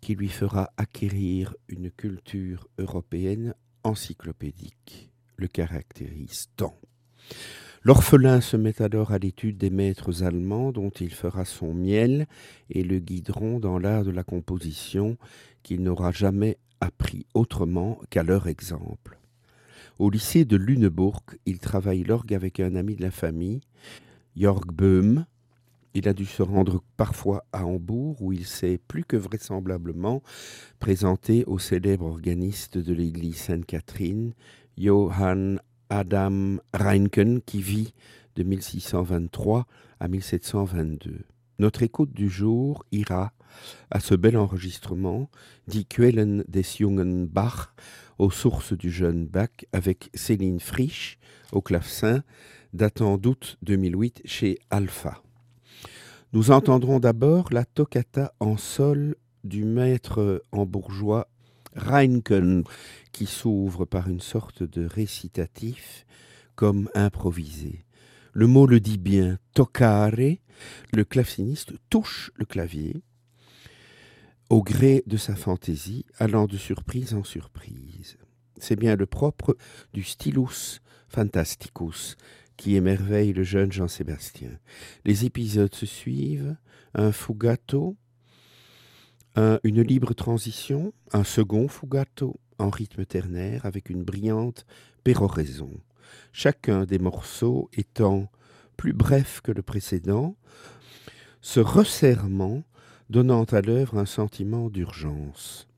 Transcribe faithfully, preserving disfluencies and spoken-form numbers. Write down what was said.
qui lui fera acquérir une culture européenne encyclopédique, le caractérise tant. L'orphelin se met alors à l'étude des maîtres allemands dont il fera son miel et le guideront dans l'art de la composition qu'il n'aura jamais appris autrement qu'à leur exemple. Au lycée de Lüneburg, il travaille l'orgue avec un ami de la famille, Jörg Böhm. Il a dû se rendre parfois à Hambourg où il s'est plus que vraisemblablement présenté au célèbre organiste de l'église Sainte-Catherine, Johann Adam Reinken, qui vit de mille six cent vingt-trois à mille sept cent vingt-deux. Notre écoute du jour ira à ce bel enregistrement, Die Quellen des jungen Bach, aux sources du jeune Bach, avec Céline Frisch au clavecin, datant d'août deux mille huit chez Alpha. Nous entendrons d'abord la toccata en sol du maître hambourgeois Reinken, qui s'ouvre par une sorte de récitatif comme improvisé. Le mot le dit bien, toccare, le claveciniste touche le clavier au gré de sa fantaisie, allant de surprise en surprise. C'est bien le propre du stylus fantasticus qui émerveille le jeune Jean-Sébastien. Les épisodes se suivent, un fugato, un, une libre transition, un second fugato en rythme ternaire avec une brillante péroraison. Chacun des morceaux étant plus bref que le précédent, ce resserrement donnant à l'œuvre un sentiment d'urgence.